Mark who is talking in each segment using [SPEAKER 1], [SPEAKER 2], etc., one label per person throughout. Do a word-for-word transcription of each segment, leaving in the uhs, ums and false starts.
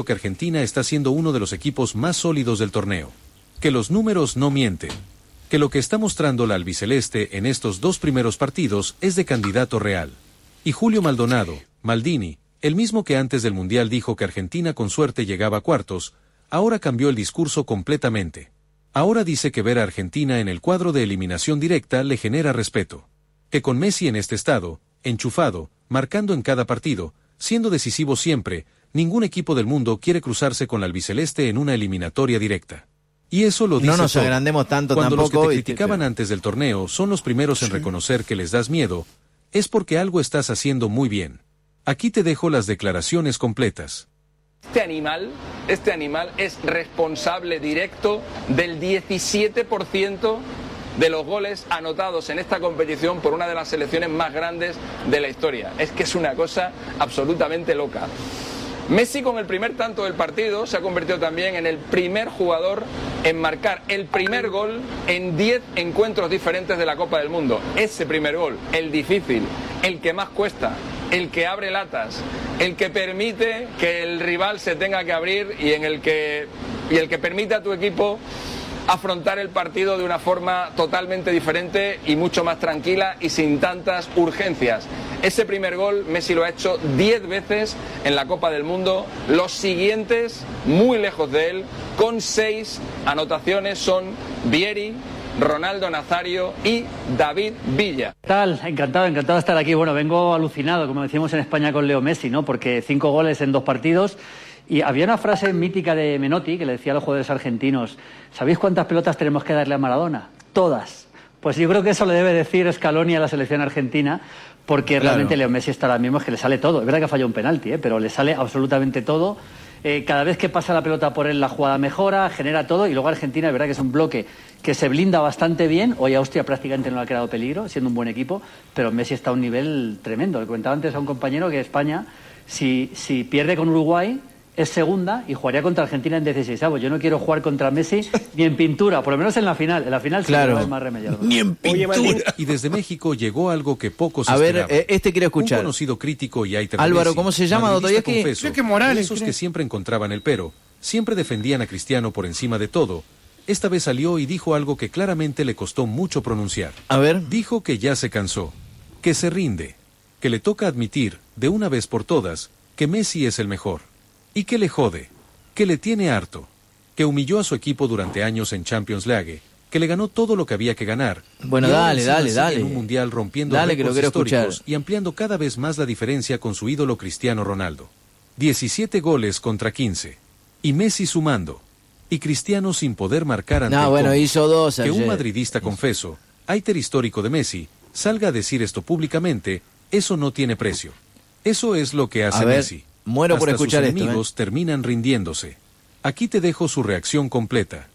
[SPEAKER 1] que Argentina está siendo uno de los equipos más sólidos del torneo. Que los números no mienten. Que lo que está mostrando la albiceleste en estos dos primeros partidos es de candidato real. Y Julio Maldonado, Maldini, el mismo que antes del Mundial dijo que Argentina con suerte llegaba a cuartos, ahora cambió el discurso completamente. Ahora dice que ver a Argentina en el cuadro de eliminación directa le genera respeto. Que con Messi en este estado, enchufado, marcando en cada partido, siendo decisivo siempre, ningún equipo del mundo quiere cruzarse con la albiceleste en una eliminatoria directa. Y eso lo dice
[SPEAKER 2] No nos
[SPEAKER 1] todo.
[SPEAKER 2] agrandemos tanto
[SPEAKER 1] Cuando
[SPEAKER 2] tampoco.
[SPEAKER 1] los que te criticaban
[SPEAKER 2] pero...
[SPEAKER 1] antes del torneo son los primeros en
[SPEAKER 3] Sí.
[SPEAKER 1] reconocer que les das miedo, es porque algo estás haciendo muy bien. Aquí te dejo las declaraciones completas.
[SPEAKER 4] Este animal, este animal es responsable directo del diecisiete por ciento de los goles anotados en esta competición por una de las selecciones más grandes de la historia. Es que es una cosa absolutamente loca. Messi, con el primer tanto del partido, se ha convertido también en el primer jugador en marcar el primer gol en diez encuentros diferentes de la Copa del Mundo. Ese primer gol, el difícil, el que más cuesta, el que abre latas, el que permite que el rival se tenga que abrir y en el que y el que permite a tu equipo afrontar el partido de una forma totalmente diferente y mucho más tranquila y sin tantas urgencias. Ese primer gol Messi lo ha hecho diez veces en la Copa del Mundo. Los siguientes, muy lejos de él, con seis anotaciones, son Vieri, Ronaldo Nazario y David Villa.
[SPEAKER 5] ¿Qué tal? Encantado, encantado de estar aquí. Bueno, vengo alucinado, como decimos en España con Leo Messi, ¿no? Porque cinco goles en dos partidos. Y había una frase mítica de Menotti que le decía a los jugadores argentinos: ¿sabéis cuántas pelotas tenemos que darle a Maradona? Todas. Pues yo creo que eso le debe decir Scaloni a la selección argentina, porque
[SPEAKER 2] Claro.
[SPEAKER 5] realmente Leo Messi está ahora mismo, es que le sale todo. Es verdad que ha fallado un penalti, ¿eh? Pero le sale absolutamente todo. Eh, cada vez que pasa la pelota por él, la jugada mejora, genera todo. Y luego Argentina, es verdad que es un bloque que se blinda bastante bien. Hoy Austria prácticamente no le ha creado peligro, siendo un buen equipo. Pero Messi está a un nivel tremendo. Le comentaba antes a un compañero que España, si, si pierde con Uruguay, es segunda y jugaría contra Argentina en dieciseisavos. Yo no quiero jugar contra Messi ni en pintura, por lo menos en la final. En la final sí
[SPEAKER 2] Claro.
[SPEAKER 5] que no es más remediado.
[SPEAKER 3] Ni en pintura.
[SPEAKER 1] Y desde México llegó algo que pocos
[SPEAKER 2] A ver,
[SPEAKER 1] esperaban.
[SPEAKER 2] eh, este quiero escuchar.
[SPEAKER 1] Un conocido crítico y hater
[SPEAKER 2] Álvaro,
[SPEAKER 1] Messi,
[SPEAKER 2] ¿cómo se llama,
[SPEAKER 1] madridista
[SPEAKER 2] Dostoyevsky?
[SPEAKER 1] confeso,
[SPEAKER 3] Cheque Morales,
[SPEAKER 1] esos
[SPEAKER 3] creo.
[SPEAKER 1] que siempre encontraban el pero, siempre defendían a Cristiano por encima de todo. Esta vez salió y dijo algo que claramente le costó mucho pronunciar.
[SPEAKER 2] A ver.
[SPEAKER 1] Dijo que ya se cansó, que se rinde, que le toca admitir, de una vez por todas, que Messi es el mejor. Y que le jode, que le tiene harto, que humilló a su equipo durante años en Champions League, que le ganó todo lo que había que ganar.
[SPEAKER 2] Bueno,
[SPEAKER 1] y ahora
[SPEAKER 2] dale,
[SPEAKER 1] encima
[SPEAKER 2] dale,
[SPEAKER 1] sigue
[SPEAKER 2] dale.
[SPEAKER 1] en un mundial rompiendo
[SPEAKER 2] Dale, que lo
[SPEAKER 1] récords
[SPEAKER 2] quiero
[SPEAKER 1] históricos
[SPEAKER 2] escuchar.
[SPEAKER 1] y ampliando cada vez más la diferencia con su ídolo Cristiano Ronaldo. diecisiete goles contra quince. Y Messi sumando. Y Cristiano sin poder marcar ante
[SPEAKER 2] No,
[SPEAKER 1] el
[SPEAKER 2] bueno,
[SPEAKER 1] Congo.
[SPEAKER 2] hizo dos
[SPEAKER 1] Que
[SPEAKER 2] ayer.
[SPEAKER 1] un madridista confeso, hater histórico de Messi, salga a decir esto públicamente, eso no tiene precio. Eso es lo que hace
[SPEAKER 2] A ver,
[SPEAKER 1] Messi.
[SPEAKER 2] muero por
[SPEAKER 1] Hasta
[SPEAKER 2] escuchar
[SPEAKER 1] sus
[SPEAKER 2] esto,
[SPEAKER 1] enemigos terminan rindiéndose. Aquí te dejo su reacción completa.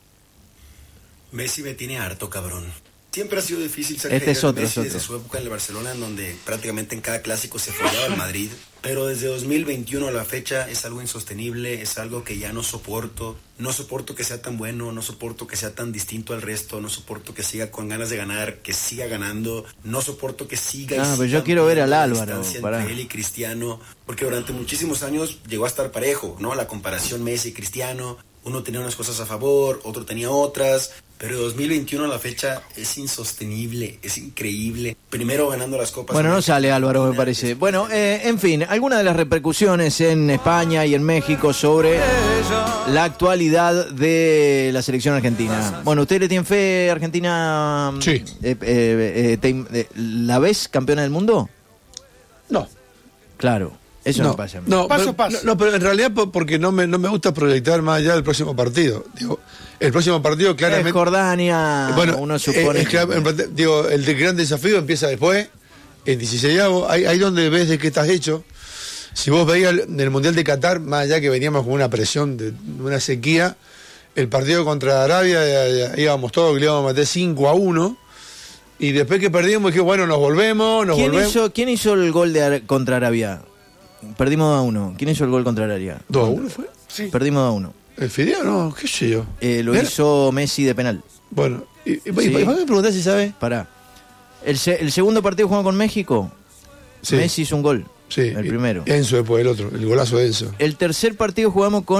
[SPEAKER 6] Messi me tiene harto, cabrón. Siempre ha sido difícil ser
[SPEAKER 2] Este
[SPEAKER 6] hater
[SPEAKER 2] es otro,
[SPEAKER 6] de Messi
[SPEAKER 2] es
[SPEAKER 6] desde
[SPEAKER 2] otro.
[SPEAKER 6] su época en el Barcelona, en donde prácticamente en cada clásico se follaba el Madrid. Pero desde dos mil veintiuno a la fecha es algo insostenible, es algo que ya no soporto. No soporto que sea tan bueno, no soporto que sea tan distinto al resto, no soporto que siga con ganas de ganar, que siga ganando, no soporto que siga y
[SPEAKER 2] Ah, pero
[SPEAKER 6] siga
[SPEAKER 2] yo quiero ver al
[SPEAKER 6] la
[SPEAKER 2] Álvaro,
[SPEAKER 6] distancia
[SPEAKER 2] pará.
[SPEAKER 6] entre él y Cristiano, porque durante muchísimos años llegó a estar parejo, ¿no? La comparación Messi y Cristiano, uno tenía unas cosas a favor, otro tenía otras, pero de dos mil veintiuno a la fecha es insostenible, es increíble. Primero ganando las copas.
[SPEAKER 2] Bueno, no sale Álvaro, me parece. Bueno, eh, en fin, algunas de las repercusiones en España y en México sobre la actualidad de la selección argentina. Bueno, ¿usted le tiene fe a Argentina?
[SPEAKER 3] Sí.
[SPEAKER 2] Eh, eh, eh, te- eh, ¿La ves campeona del mundo?
[SPEAKER 3] No.
[SPEAKER 2] Claro, eso no,
[SPEAKER 3] no,
[SPEAKER 2] pasa.
[SPEAKER 3] no,
[SPEAKER 7] Paso,
[SPEAKER 3] pero,
[SPEAKER 7] paso.
[SPEAKER 3] no, no, pero en realidad po- porque no me, no me gusta proyectar más allá del próximo partido. Digo, el próximo partido claramente...
[SPEAKER 2] Es Jordania,
[SPEAKER 3] bueno,
[SPEAKER 2] uno supone...
[SPEAKER 3] eh, es que, en parte- digo, el de- gran desafío empieza después, en dieciseisavo, ahí, ahí donde ves de qué estás hecho. Si vos veías el- del Mundial de Qatar, más allá que veníamos con una presión de una sequía, el partido contra Arabia ya- ya íbamos todos que le íbamos a meter cinco a uno, y después que perdimos dije, bueno, nos volvemos, nos
[SPEAKER 2] ¿Quién
[SPEAKER 3] volvemos.
[SPEAKER 2] hizo, ¿Quién hizo el gol de Ara- contra Arabia? Perdimos dos a uno. ¿Quién hizo el gol contra Arabia?
[SPEAKER 3] ¿dos a uno fue?
[SPEAKER 7] Sí.
[SPEAKER 2] Perdimos dos a uno.
[SPEAKER 3] ¿El Fideo? No, qué sé yo.
[SPEAKER 2] Eh, lo
[SPEAKER 3] ¿Era?
[SPEAKER 2] hizo Messi de penal.
[SPEAKER 3] Bueno, y, y,
[SPEAKER 2] Sí.
[SPEAKER 3] y, y me preguntás si sabes.
[SPEAKER 2] Pará. El, se- el segundo partido jugamos con México.
[SPEAKER 3] Sí.
[SPEAKER 2] Messi hizo un gol.
[SPEAKER 3] Sí,
[SPEAKER 2] El
[SPEAKER 3] y-
[SPEAKER 2] primero.
[SPEAKER 3] Enzo después, el otro, el golazo de Enzo.
[SPEAKER 2] El tercer partido jugamos con